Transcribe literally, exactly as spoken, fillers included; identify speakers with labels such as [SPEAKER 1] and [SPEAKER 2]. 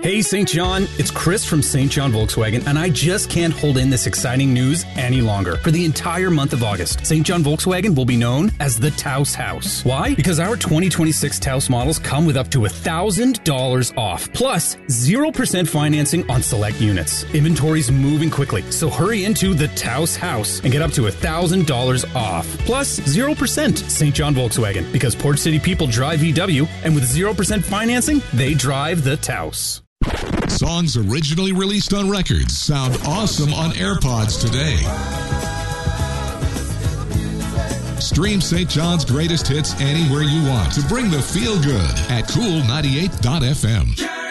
[SPEAKER 1] Hey, Saint John, it's Chris from Saint John Volkswagen, and I just can't hold in this exciting news any longer. For the entire month of August, Saint John Volkswagen will be known as the Taos House. Why? Because our twenty twenty-six Taos models come with up to one thousand dollars off, plus zero percent financing on select units. Inventory's moving quickly, so hurry into the Taos House and get up to one thousand dollars off, plus zero percent Saint John Volkswagen, because Port City people drive V W, and with zero percent financing, they drive the Taos.
[SPEAKER 2] Songs originally released on records sound awesome on AirPods today. Stream Saint John's greatest hits anywhere you want to bring the feel good at cool ninety-eight dot f m.